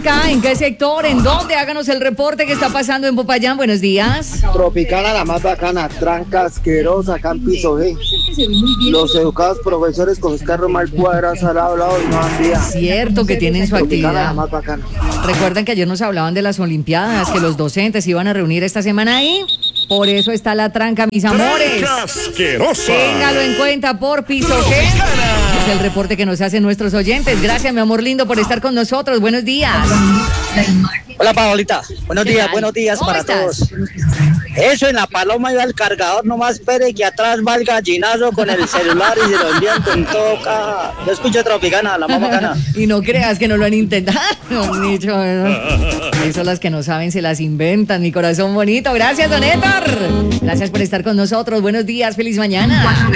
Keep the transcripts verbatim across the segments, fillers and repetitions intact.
tranca? ¿En qué sector? ¿En dónde? Háganos el reporte que está pasando en Popayán. Buenos días. Tropicana, la más bacana, tranca asquerosa, acá en piso G. Los educados profesores con los carros mal cuadrados al lado, al lado y no dan día. Cierto que tienen su Tropicana, la actividad. más bacana. Recuerden que ayer nos hablaban de las Olimpiadas, que los docentes iban a reunir esta semana ahí. Por eso está la tranca, mis amores. Tranca asquerosa. Téngalo en cuenta por piso G. Es el reporte que nos hacen nuestros oyentes. Gracias, mi amor lindo, por estar con nosotros. Buenos días. Hola, Paolita. Buenos ¿Qué días, tal? buenos días ¿Cómo para estás? todos. Eso en la paloma iba el cargador, nomás espere que atrás va el gallinazo con el celular y se lo envían con todo caja. Yo escucho Tropicana, la más bacana. Y no creas que no lo han intentado, Nicho. Eso las que no saben se las inventan, mi corazón bonito. Gracias, don Héctor. Gracias por estar con nosotros. Buenos días, feliz mañana.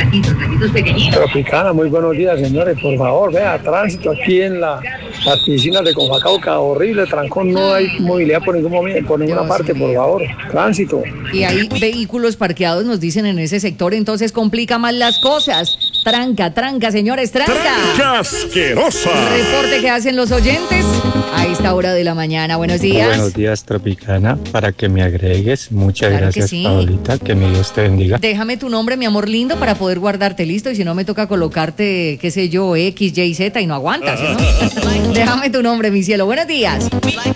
Tropicana, muy buenos días, señores. Por favor, vea, tránsito aquí en la, las piscinas de Confacauca, horrible, trancón, no hay movilidad por ningún momento, por ninguna Dios parte, mío. por favor, tránsito. Y hay vehículos parqueados, nos dicen en ese sector, entonces complica más las cosas. Tranca, tranca, señores, tranca. Tranca asquerosa. Reporte que hacen los oyentes a esta hora de la mañana. Buenos días. Buenos días, Tropicana, para que me agregues. Muchas Claro que gracias, sí. Paolita, que mi Dios te bendiga. Déjame tu nombre, mi amor lindo, para poder guardarte listo. Y si no, me toca colocarte, qué sé yo, X, Y, Z y no aguantas, ¿no? Déjame tu nombre, mi cielo. Buenos días.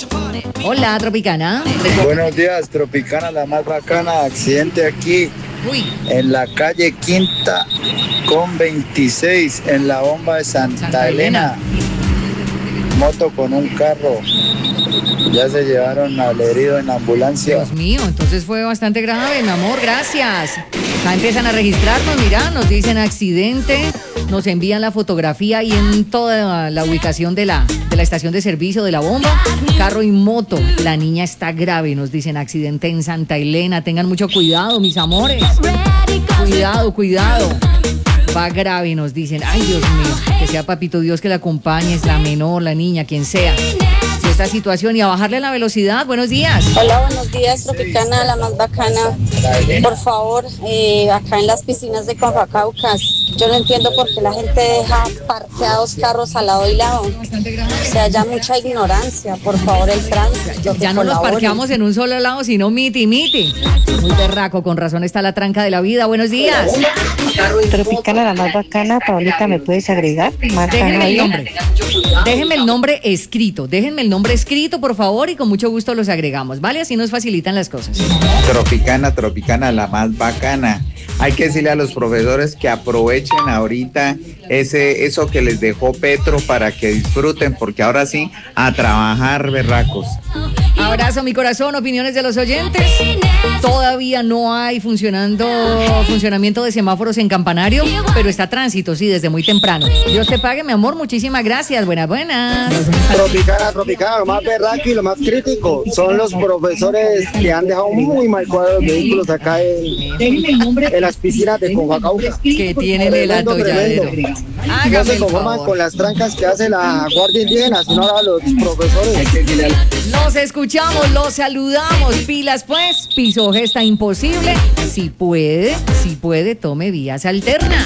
Hola, Tropicana. Buenos días, Tropicana, la más bacana. Accidente aquí Uy, en la calle Quinta con veintiséis, en la bomba de Santa, Santa Elena. Elena. Moto con un carro. Ya se llevaron al herido en la ambulancia. Dios mío, entonces fue bastante grave, mi amor, gracias. Acá empiezan a registrarnos, mira, nos dicen accidente, nos envían la fotografía y en toda la ubicación de la, de la estación de servicio de la bomba, carro y moto. La niña está grave, nos dicen accidente en Santa Elena. Tengan mucho cuidado, mis amores. Cuidado, cuidado. Va grave, nos dicen. Ay, Dios mío, que sea papito Dios que la acompañe, es la menor, la niña, quien sea. De esta situación y a bajarle la velocidad. Buenos días. Hola, buenos días, Tropicana, la más bacana. Por favor, eh, acá en las piscinas de Confacaucas, yo no entiendo por qué la gente deja parqueados carros al lado y lado. O sea, ya mucha ignorancia, por favor, el tránsito. Ya no nos parqueamos en un solo lado, sino miti, miti. Muy berraco, con razón está la tranca de la vida. Buenos días. Tropicana, la más bacana. Paolita, ¿me puedes agregar? Marca Déjenme el Noia. nombre. Déjenme el nombre escrito. Déjenme el nombre escrito, por favor, y con mucho gusto los agregamos, ¿vale? Así nos facilitan las cosas. Tropicana, Tropicana, la más bacana. Hay que decirle a los profesores que aprovechen ahorita ese eso que les dejó Petro para que disfruten, porque ahora sí, a trabajar, berracos. Abrazo, mi corazón, opiniones de los oyentes. Todavía no hay funcionando funcionamiento de semáforos en Campanario, pero está tránsito, sí, desde muy temprano. Dios te pague, mi amor, muchísimas gracias. Buenas, buenas. Tropicana, Tropicana, lo más berraco y lo más crítico son los profesores que han dejado muy mal cuadrados los vehículos acá en, en las piscinas de Confacauca. Que tienen el Tremendo, atolladero. tremendo. No Hágame se el conforman favor. con las trancas que hace la Guardia Indígena, sino ahora los profesores. Los escuchamos, los saludamos. Pilas pues, piso gesta imposible. Si puede, si puede, tome vías alternas.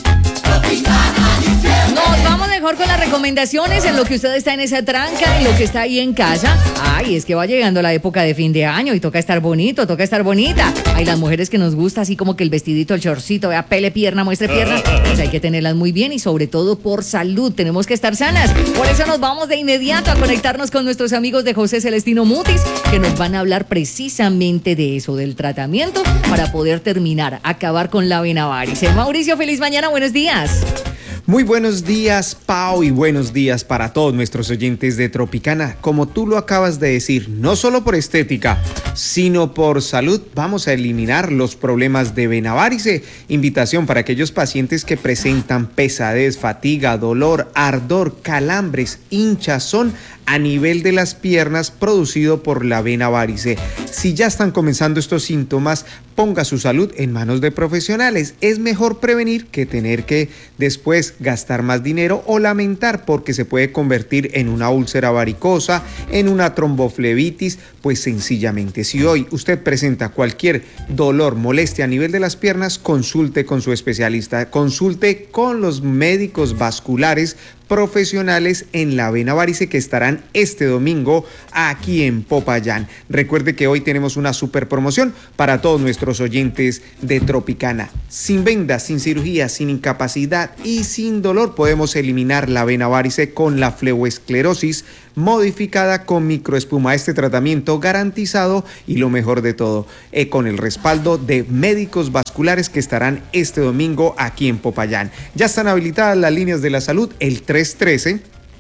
Nos vamos mejor con las recomendaciones en lo que usted está en esa tranca, en lo que está ahí en casa. Ay, es que va llegando la época de fin de año y toca estar bonito, toca estar bonita. Hay las mujeres que nos gusta así como que el vestidito, el shortcito, vea, pele pierna, muestre pierna. Pues hay que tenerlas muy bien y sobre todo por salud. Tenemos que estar sanas. Por eso nos vamos de inmediato a conectarnos con nuestros amigos de José Celestino Mutis, que nos van a hablar precisamente de eso, del tratamiento para poder terminar, acabar con la vena varice. Mauricio, feliz mañana, buenos días. Muy buenos días, Pau, y buenos días para todos nuestros oyentes de Tropicana. Como tú lo acabas de decir, no solo por estética, sino por salud, vamos a eliminar los problemas de vena varice. Invitación para aquellos pacientes que presentan pesadez, fatiga, dolor, ardor, calambres, hinchazón a nivel de las piernas producido por la vena varice. Si ya están comenzando estos síntomas, ponga su salud en manos de profesionales. Es mejor prevenir que tener que después gastar más dinero o lamentar, porque se puede convertir en una úlcera varicosa, en una tromboflebitis. Pues sencillamente, si hoy usted presenta cualquier dolor, molestia a nivel de las piernas, consulte con su especialista, consulte con los médicos vasculares, profesionales en la avena varice que estarán este domingo aquí en Popayán. Recuerde que hoy tenemos una super promoción para todos nuestros oyentes de Tropicana. Sin vendas, sin cirugía, sin incapacidad y sin dolor podemos eliminar la avena varice con la fleoesclerosis modificada con microespuma. Este tratamiento garantizado y lo mejor de todo, eh, con el respaldo de médicos vasculares que estarán este domingo aquí en Popayán. Ya están habilitadas las líneas de la salud, el tres uno tres,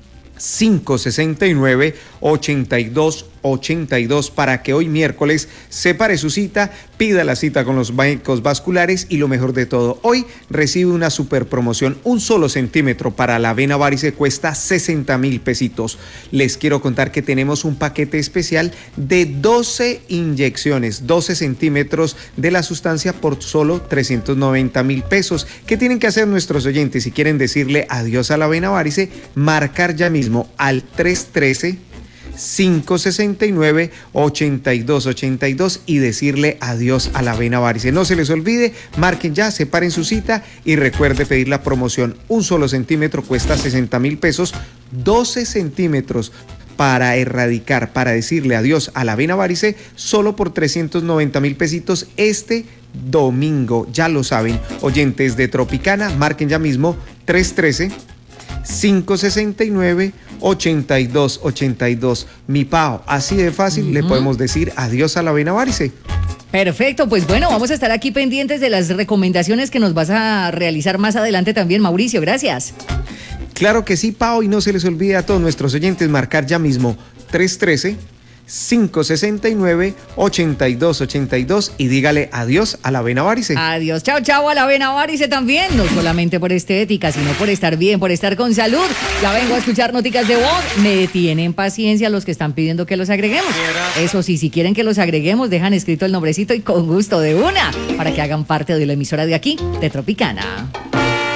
cinco seis nueve, ocho dos ocho dos para que hoy miércoles separe su cita, pida la cita con los médicos vasculares y lo mejor de todo, hoy recibe una super promoción. Un solo centímetro para la avena varice cuesta sesenta mil pesitos. Les quiero contar que tenemos un paquete especial de doce inyecciones, doce centímetros de la sustancia por solo trescientos noventa mil pesos. ¿Qué tienen que hacer nuestros oyentes si quieren decirle adiós a la avena varice? Marcar ya mismo al tres uno tres, cinco seis nueve, ocho dos ocho dos y decirle adiós a la avena varice. No se les olvide, marquen ya, separen su cita y recuerde pedir la promoción. Un solo centímetro cuesta sesenta mil pesos, doce centímetros para erradicar, para decirle adiós a la avena varice, solo por trescientos noventa mil pesitos este domingo. Ya lo saben, oyentes de Tropicana, marquen ya mismo tres uno tres, cinco seis nueve, ocho dos ocho dos. Mi Pao, así de fácil uh-huh. le podemos decir adiós a la avena varice. Perfecto, pues bueno, vamos a estar aquí pendientes de las recomendaciones que nos vas a realizar más adelante también, Mauricio, gracias. Claro que sí, Pao, y no se les olvide a todos nuestros oyentes marcar ya mismo tres uno tres, cinco seis nueve, ocho dos ocho dos y dígale adiós a la avena varice. Adiós, chao, chao a la avena varice también, no solamente por estética, sino por estar bien, por estar con salud. Ya vengo a escuchar noticas de voz, me tienen paciencia los que están pidiendo que los agreguemos. Eso sí, si quieren que los agreguemos, dejan escrito el nombrecito y con gusto de una, para que hagan parte de la emisora de aquí, de Tropicana.